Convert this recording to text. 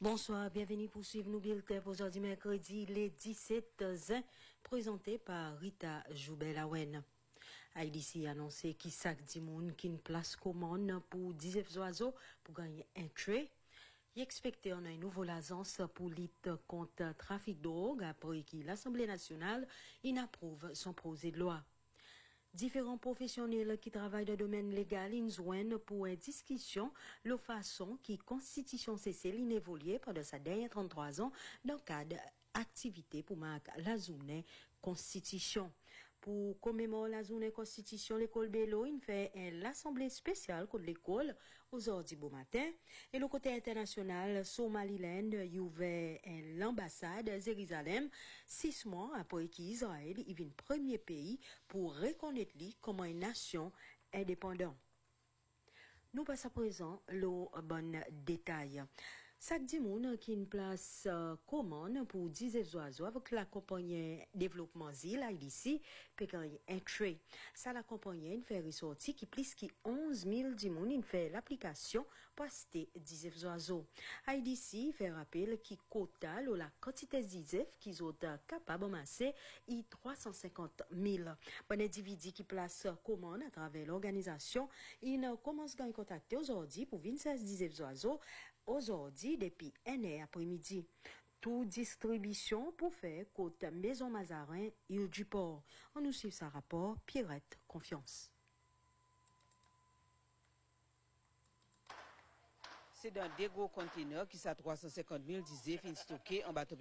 Bonsoir, bienvenue pour suivre nos bulletins pour aujourd'hui mercredi, les 17 juin, présenté par Rita Joubel-Awen. IDC a annoncé qu'il sac du monde qui une place commande pour 19 oiseaux pour gagner un trait. Il expecte une nouvelle agence pour lutte contre trafic de drogue après que l'Assemblée nationale inapprouve son projet de loi. Différents professionnels qui travaillent dans le domaine légal ils joignent pour une discussion la façon qui Constitution Cécile évolué pendant sa dernière 33 ans dans le cadre d'activité pour marquer la journée Constitution. Pour commémorer la journée Constitution, l'école Bello, il fait l'assemblée spéciale contre l'école aujourd'hui bon matin. Et le côté international, Somaliland, il ouvert l'ambassade à Jérusalem 6 mois après qu'Israël est le premier pays pour reconnaître lui comme une nation indépendante. Nous passons à présent le bon détail. Sac du monde qui une place commune pour 10 oiseaux avec la compagnie développement ZIL IDC pékin un trait. Ça la compagnie une fait ressortir qui plus qui 11 000 du monde il fait l'application pour acheter 10 oiseaux. IDC fait rappel qui quota la quantité d'ISF qui sont capables de masser 350 000. Bon individu qui place commande à travers l'organisation, il commence à contacter aujourd'hui pour 26 10 oiseaux aujourd'hui depuis un an après-midi. Toute distribution pour faire côte Maison Mazarin, Île du Port. On nous suit sa rapport, Pierrette Confiance. C'est dans des gros conteneurs qui sont 350 000 disait fin stocké en bateau